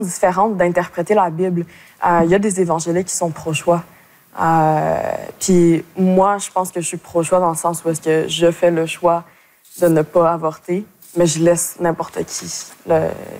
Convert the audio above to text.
différente d'interpréter la Bible. Il y a des évangéliques qui sont pro-choix. Puis moi, je pense que je suis pro-choix dans le sens où est-ce que je fais le choix de ne pas avorter, mais je laisse n'importe qui